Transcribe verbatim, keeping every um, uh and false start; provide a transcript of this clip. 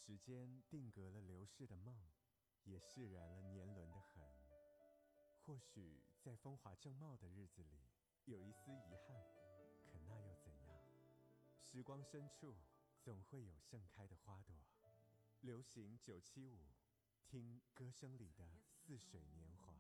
时间定格了流逝的梦，也释然了年轮的痕。或许在风华正茂的日子里，有一丝遗憾，可那又怎样？时光深处，总会有盛开的花朵。流行九七五，听歌声里的似水年华。